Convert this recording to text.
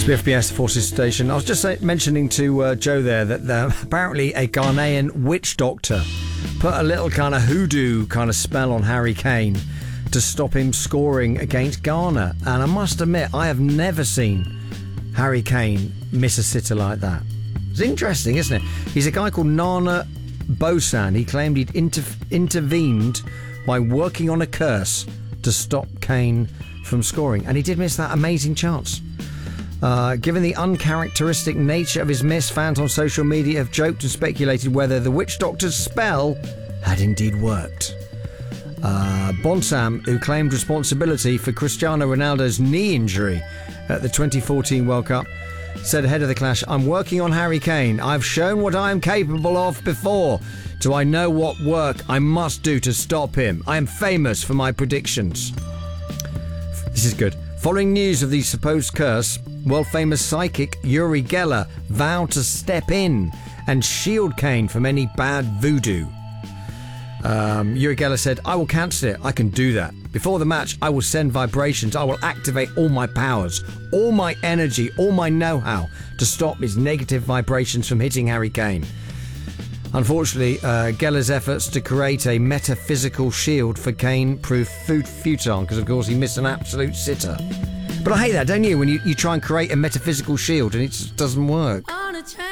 SBS Forces Station. I was just mentioning to Joe there that apparently a Ghanaian witch doctor put a little kind of hoodoo kind of spell on Harry Kane to stop him scoring against Ghana. And I must admit, I have never seen Harry Kane miss a sitter like that. It's interesting, isn't it? He's a guy called Nana Bosan. He claimed he'd intervened by working on a curse to stop Kane from scoring. And he did miss that amazing chance. Given the uncharacteristic nature of his miss, fans on social media have joked and speculated whether the witch doctor's spell had indeed worked. Bonsam, who claimed responsibility for Cristiano Ronaldo's knee injury at the 2014 World Cup, said ahead of the clash, "I'm working on Harry Kane. I've shown what I am capable of before. Do I know what work I must do to stop him? I am famous for my predictions." This is good. Following news of the supposed curse, world-famous psychic Uri Geller vowed to step in and shield Kane from any bad voodoo. Uri Geller said, "I will cancel it. I can do that. Before the match, I will send vibrations. I will activate all my powers, all my energy, all my know-how to stop his negative vibrations from hitting Harry Kane." Unfortunately, Geller's efforts to create a metaphysical shield for Kane proved futile because, of course, he missed an absolute sitter. But I hate that, don't you, when you try and create a metaphysical shield and it just doesn't work.